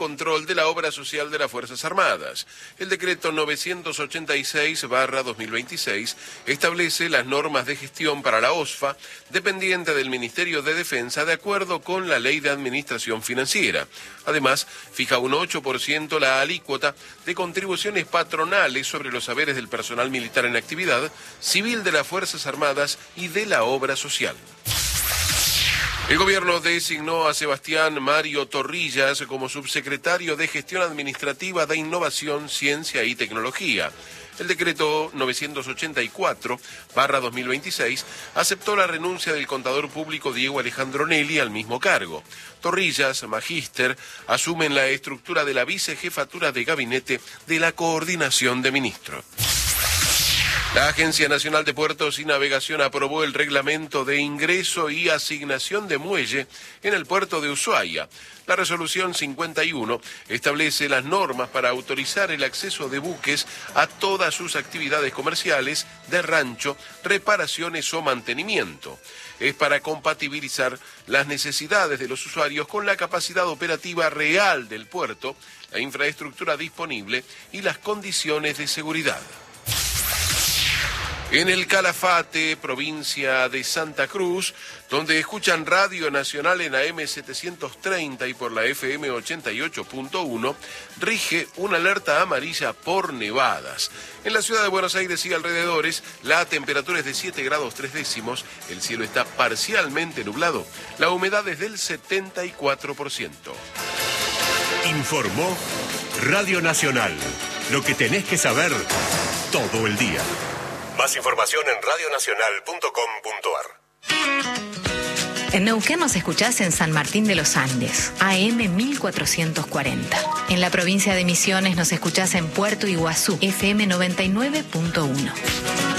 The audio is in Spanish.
control de la obra social de las Fuerzas Armadas. El decreto 986/2026 establece las normas de gestión para la OSFA, dependiente del Ministerio de Defensa, de acuerdo con la Ley de Administración Financiera. Además, fija un 8% la alícuota de contribuciones patronales sobre los haberes del personal militar en actividad, civil de las Fuerzas Armadas y de la obra social. El gobierno designó a Sebastián Mario Torrillas como subsecretario de Gestión Administrativa de Innovación, Ciencia y Tecnología. El decreto 984/2026 aceptó la renuncia del contador público Diego Alejandro Nelly al mismo cargo. Torrillas, magíster, asume en la estructura de la vicejefatura de gabinete de la Coordinación de Ministros. La Agencia Nacional de Puertos y Navegación aprobó el reglamento de ingreso y asignación de muelle en el puerto de Ushuaia. La resolución 51 establece las normas para autorizar el acceso de buques a todas sus actividades comerciales, de rancho, reparaciones o mantenimiento. Es para compatibilizar las necesidades de los usuarios con la capacidad operativa real del puerto, la infraestructura disponible y las condiciones de seguridad. En el Calafate, provincia de Santa Cruz, donde escuchan Radio Nacional en AM 730 y por la FM 88.1, rige una alerta amarilla por nevadas. En la ciudad de Buenos Aires y alrededores, la temperatura es de 7 grados 3 décimos, el cielo está parcialmente nublado, la humedad es del 74%. Informó Radio Nacional, lo que tenés que saber todo el día. Más información en radionacional.com.ar. En Neuquén nos escuchás en San Martín de los Andes, AM 1440. En la provincia de Misiones nos escuchás en Puerto Iguazú, FM 99.1.